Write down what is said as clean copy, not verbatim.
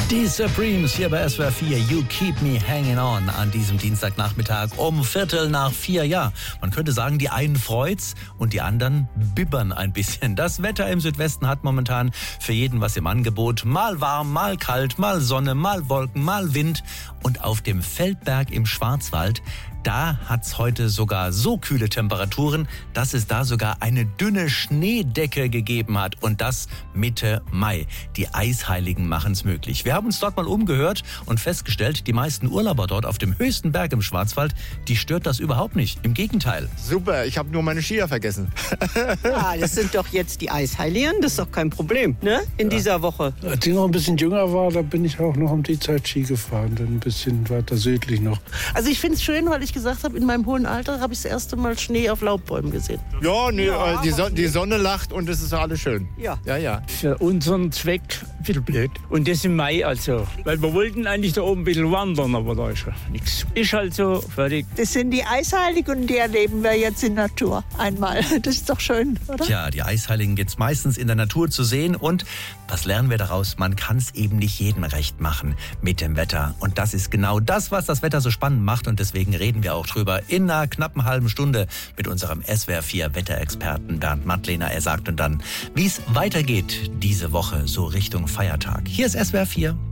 Die Supremes hier bei SWR 4, You Keep Me Hanging On an diesem Dienstagnachmittag um 3:45. Ja, man könnte sagen, die einen freut's und die anderen bibbern ein bisschen. Das Wetter im Südwesten hat momentan für jeden was im Angebot. Mal warm, mal kalt, mal Sonne, mal Wolken, mal Wind. Und auf dem Feldberg im Schwarzwald, da hat's heute sogar so kühle Temperaturen, dass es da sogar eine dünne Schneedecke gegeben hat. Und das Mitte Mai. Die Eisheiligen machen's möglich. Wir haben uns dort mal umgehört und festgestellt, die meisten Urlauber dort auf dem höchsten Berg im Schwarzwald, die stört das überhaupt nicht. Im Gegenteil. Super, ich habe nur meine Skier vergessen. Ja, das sind doch jetzt die Eisheiligen, das ist doch kein Problem, ne? In dieser Woche. Als ich noch ein bisschen jünger war, da bin ich auch noch um die Zeit Ski gefahren, dann ein bisschen weiter südlich noch. Also ich finde es schön, weil ich gesagt habe, in meinem hohen Alter habe ich das erste Mal Schnee auf Laubbäumen gesehen. Ja, nee, die Sonne lacht und es ist alles schön. Ja. Ja. Für unseren Zweck ein bisschen blöd. Und das im Mai also. Weil wir wollten eigentlich da oben ein bisschen wandern, aber da ist ja nichts. Ist halt so, fertig. Das sind die Eisheiligen und die erleben wir jetzt in Natur einmal. Das ist doch schön, oder? Tja, die Eisheiligen gibt's meistens in der Natur zu sehen. Und was lernen wir daraus? Man kann es eben nicht jedem recht machen mit dem Wetter. Und das ist genau das, was das Wetter so spannend macht. Und deswegen reden wir auch drüber in einer knappen halben Stunde mit unserem SWR 4 Wetterexperten Bernd Mattlehner. Er sagt uns dann, wie es weitergeht diese Woche so Richtung Feiertag. Hier ist SWR 4.